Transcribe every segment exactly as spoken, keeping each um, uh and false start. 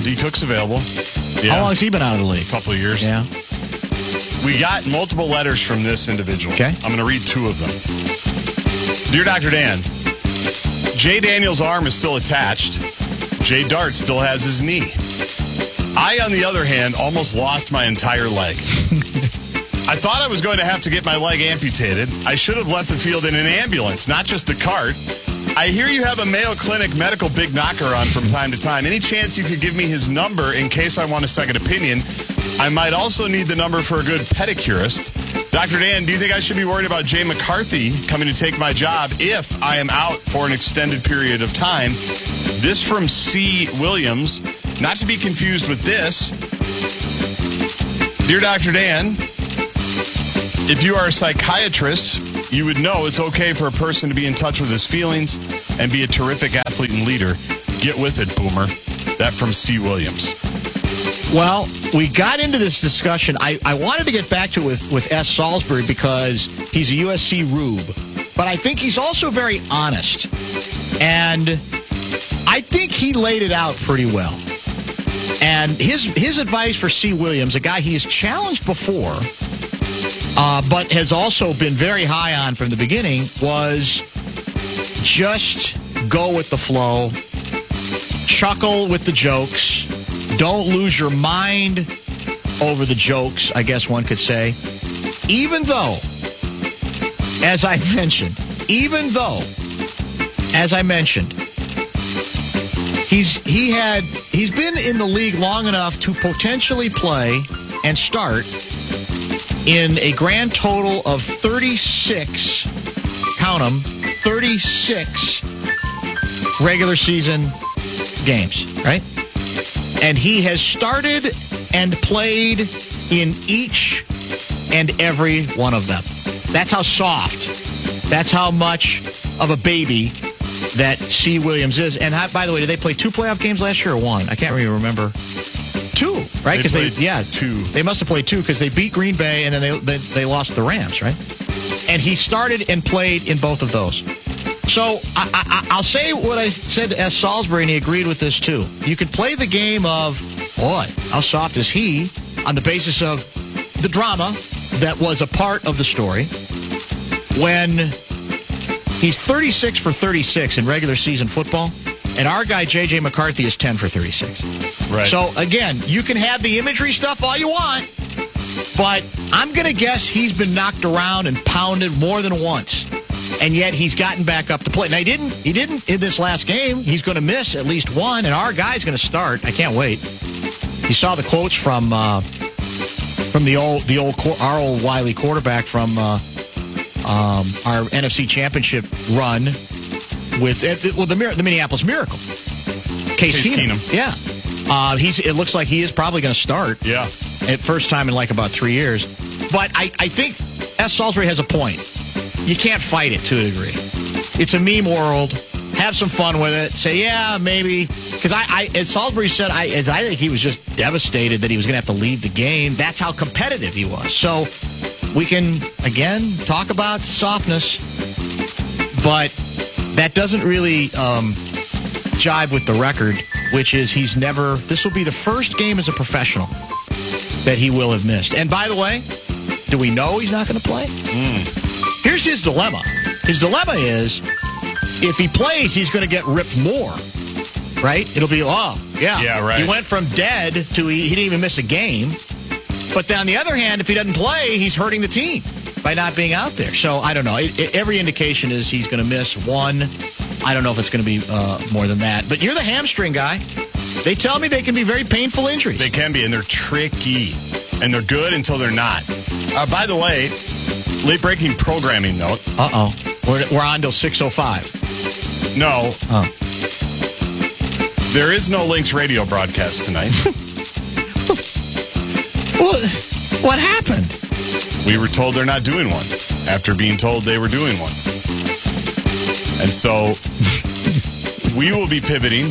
D. Cook's available. Yeah. How long has he been out of the league? A couple of years. Yeah. We got multiple letters from this individual. Okay. I'm going to read two of them. Dear Doctor Dan, Jay Daniels' arm is still attached. Jay Dart still has his knee. I, on the other hand, almost lost my entire leg. I thought I was going to have to get my leg amputated. I should have left the field in an ambulance, not just a cart. I hear you have a Mayo Clinic medical big knocker on from time to time. Any chance you could give me his number in case I want a second opinion? I might also need the number for a good pedicurist. Doctor Dan, do you think I should be worried about Jay McCarthy coming to take my job if I am out for an extended period of time? This from C. Williams. Not to be confused with this. Dear Doctor Dan, if you are a psychiatrist, you would know it's okay for a person to be in touch with his feelings and be a terrific athlete and leader. Get with it, Boomer. That from C. Williams. Well, we got into this discussion. I, I wanted to get back to it with, with S. Salisbury because he's a U S C Rube. But I think he's also very honest. And I think he laid it out pretty well. And his his advice for C. Williams, a guy he has challenged before, uh, but has also been very high on from the beginning, was just go with the flow, chuckle with the jokes, don't lose your mind over the jokes, I guess one could say. Even though, as I mentioned, even though, as I mentioned, He's he had he's been in the league long enough to potentially play and start in a grand total of thirty-six, count them, thirty-six regular season games, right? And he has started and played in each and every one of them. That's how soft, that's how much of a baby that C. Williams is. And how, by the way, did they play two playoff games last year or one? I can't really remember. Two, right? Because they, they, yeah, two. They must have played two because they beat Green Bay and then they, they they lost the Rams, right? And he started and played in both of those. So I, I, I'll say what I said to S. Salisbury, and he agreed with this too. You could play the game of, boy, how soft is he, on the basis of the drama that was a part of the story when he's thirty-six for thirty-six in regular season football, and our guy, J J. McCarthy, is ten for thirty-six. Right. So, again, you can have the imagery stuff all you want, but I'm going to guess he's been knocked around and pounded more than once, and yet he's gotten back up to play. Now, he didn't, he didn't in this last game. He's going to miss at least one, and our guy's going to start. I can't wait. You saw the quotes from uh, from the old, the old, our old wily quarterback from uh, um, our N F C Championship run with well, the, the Minneapolis Miracle. Case, Case Keenum. Keenum. Yeah. Uh, he's. It looks like he is probably going to start. Yeah. At first time in like about three years. But I, I think S. Salisbury has a point. You can't fight it to a degree. It's a meme world. Have some fun with it. Say, yeah, maybe. Because I, I, as Salisbury said, I, as I think he was just devastated that he was going to have to leave the game. That's how competitive he was. So we can, again, talk about softness. But that doesn't really um, jibe with the record, which is he's never, this will be the first game as a professional that he will have missed. And by the way, do we know he's not going to play? Mm. Here's his dilemma. His dilemma is, if he plays, he's going to get ripped more, right? It'll be, oh, yeah. Yeah, right. He went from dead to he, he didn't even miss a game. But then on the other hand, if he doesn't play, he's hurting the team by not being out there. So I don't know. It, it, every indication is he's going to miss one. I don't know if it's going to be uh, more than that. But you're the hamstring guy. They tell me they can be very painful injuries. They can be, and they're tricky. And they're good until they're not. Uh, by the way, late-breaking programming note. Uh-oh. We're, we're on till six oh five. No. Oh. There is no Lynx radio broadcast tonight. What? What happened? We were told they're not doing one after being told they were doing one. And so we will be pivoting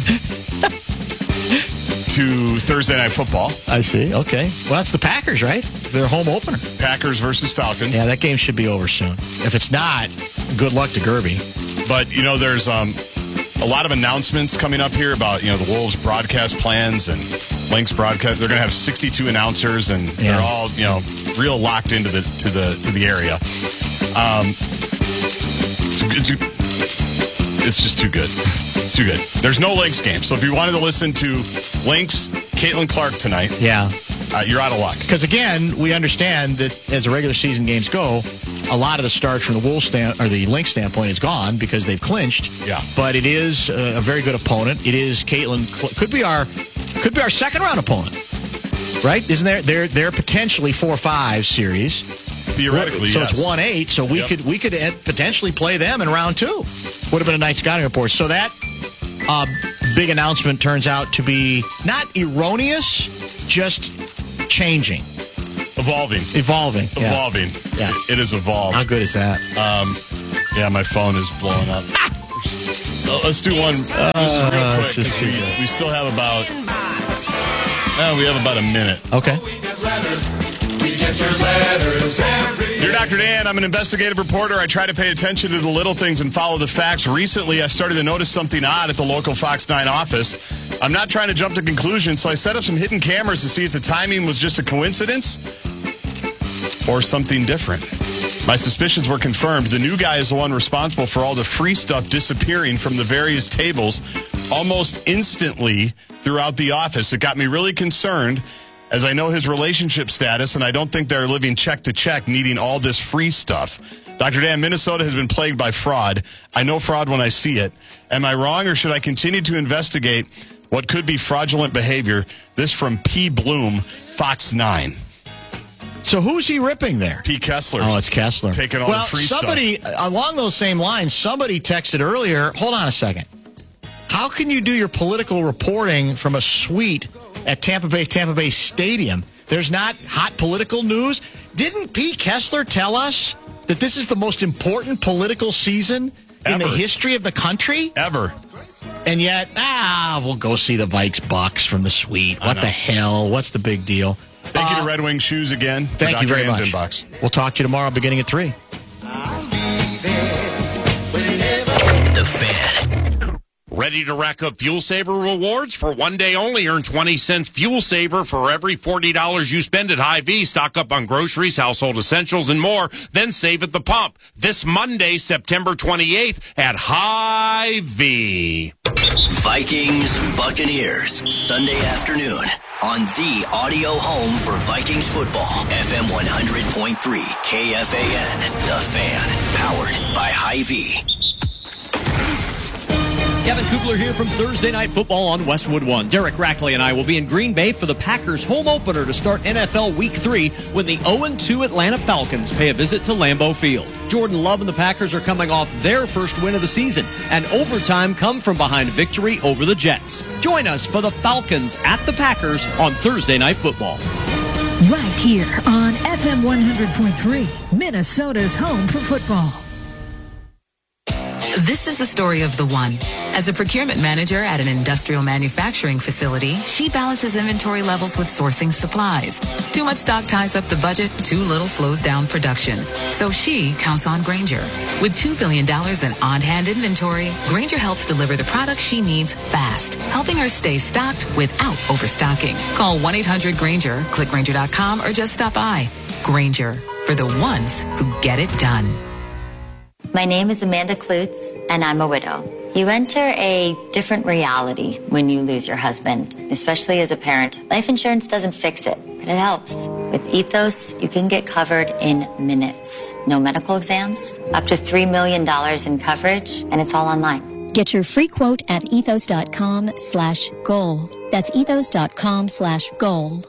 to Thursday Night Football. I see. Okay. Well, that's the Packers, right? Their home opener. Packers versus Falcons. Yeah, that game should be over soon. If it's not, good luck to Gerby. But, you know, there's um, a a lot of announcements coming up here about, you know, the Wolves broadcast plans and Lynx broadcast. They're going to have sixty-two announcers, and yeah. they're all, you know, real locked into the to the to the area. Um, it's, it's, it's just too good. It's too good. There's no Lynx game, so if you wanted to listen to Lynx, Caitlin Clark tonight, yeah, uh, you're out of luck. Because again, we understand that as the regular season games go, a lot of the starch from the Wolves stand, or the Lynx standpoint is gone because they've clinched. Yeah. But it is a very good opponent. It is Caitlin. Could be our could be our second round opponent, right? Isn't there? They're they're potentially four five series. Theoretically, so yes. it's one eight. So we yep. could we could potentially play them in round two. Would have been a nice scouting report. So that uh, big announcement turns out to be not erroneous, just changing. Evolving. Evolving. Yeah. Evolving. Yeah. It is evolved. How good is that? Um, yeah, my phone is blowing up. uh, let's do one just uh, real quick. Just We, we still have about uh, we have about a minute. Okay. Dear Doctor Dan, I'm an investigative reporter. I try to pay attention to the little things and follow the facts. Recently, I started to notice something odd at the local Fox nine office. I'm not trying to jump to conclusions, so I set up some hidden cameras to see if the timing was just a coincidence or something different. My suspicions were confirmed. The new guy is the one responsible for all the free stuff disappearing from the various tables almost instantly throughout the office. It got me really concerned, as I know his relationship status, and I don't think they're living check to check, needing all this free stuff. Doctor Dan, Minnesota has been plagued by fraud. I know fraud when I see it. Am I wrong, or should I continue to investigate what could be fraudulent behavior? This from P. Bloom, Fox nine. So who's he ripping there? P. Kessler. Oh, it's Kessler. Taking all well, the free somebody, stuff. along those same lines, somebody texted earlier, hold on a second. How can you do your political reporting from a suite at Tampa Bay, Tampa Bay Stadium? There's not hot political news. Didn't Pete Kessler tell us that this is the most important political season Ever. in the history of the country? Ever. And yet, ah, we'll go see the Vikes Bucks from the suite. What the hell? What's the big deal? Thank uh, you to Red Wing Shoes again. Thank you very Dan's much. Inbox. We'll talk to you tomorrow beginning at three. The Fan. Ready to rack up Fuel Saver rewards? For one day only, earn twenty cents Fuel Saver for every forty dollars you spend at Hy-Vee. Stock up on groceries, household essentials, and more. Then save at the pump. This Monday, September twenty-eighth at Hy-Vee. Vikings Buccaneers, Sunday afternoon on the audio home for Vikings football. F M one hundred point three K F A N, The Fan, powered by Hy-Vee. Kevin Kugler here from Thursday Night Football on Westwood One. Derek Rackley and I will be in Green Bay for the Packers home opener to start N F L Week three when the oh and two Atlanta Falcons pay a visit to Lambeau Field. Jordan Love and the Packers are coming off their first win of the season, and overtime come from behind victory over the Jets. Join us for the Falcons at the Packers on Thursday Night Football. Right here on F M one hundred point three, Minnesota's home for football. This is the story of the one. As a procurement manager at an industrial manufacturing facility, she balances inventory levels with sourcing supplies. Too much stock ties up the budget, too little slows down production. So she counts on Grainger. With two billion dollars in on-hand inventory, Grainger helps deliver the products she needs fast, helping her stay stocked without overstocking. Call one eight hundred Grainger, click Grainger dot com, or just stop by. Grainger, for the ones who get it done. My name is Amanda Klutz, and I'm a widow. You enter a different reality when you lose your husband, especially as a parent. Life insurance doesn't fix it, but it helps. With Ethos, you can get covered in minutes. No medical exams, up to three million dollars in coverage, and it's all online. Get your free quote at ethos.com slash gold. That's ethos.com slash gold.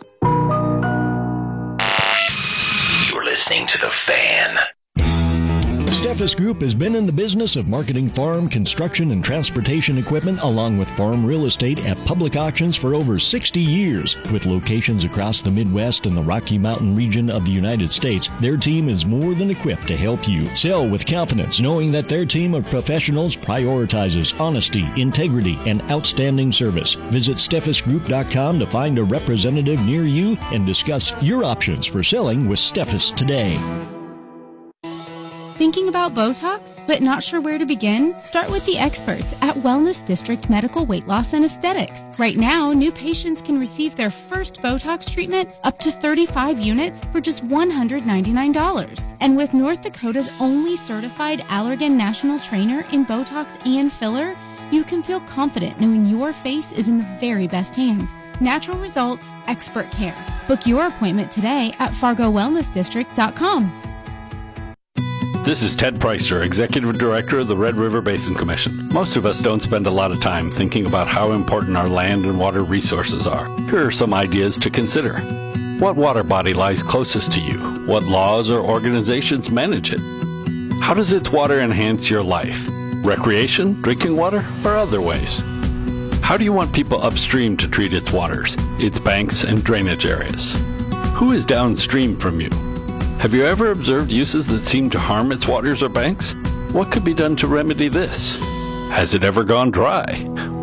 You're listening to The Fan. Steffes Group has been in the business of marketing farm, construction, and transportation equipment along with farm real estate at public auctions for over sixty years. With locations across the Midwest and the Rocky Mountain region of the United States, their team is more than equipped to help you sell with confidence, knowing that their team of professionals prioritizes honesty, integrity, and outstanding service. Visit steffes group dot com to find a representative near you and discuss your options for selling with Steffes today. Thinking about Botox, but not sure where to begin? Start with the experts at Wellness District Medical Weight Loss and Aesthetics. Right now, new patients can receive their first Botox treatment up to thirty-five units for just one hundred ninety-nine dollars. And with North Dakota's only certified Allergan National Trainer in Botox and filler, you can feel confident knowing your face is in the very best hands. Natural results, expert care. Book your appointment today at fargo wellness district dot com. This is Ted Preister, Executive Director of the Red River Basin Commission. Most of us don't spend a lot of time thinking about how important our land and water resources are. Here are some ideas to consider. What water body lies closest to you? What laws or organizations manage it? How does its water enhance your life? Recreation, drinking water, or other ways? How do you want people upstream to treat its waters, its banks and drainage areas? Who is downstream from you? Have you ever observed uses that seem to harm its waters or banks? What could be done to remedy this? Has it ever gone dry?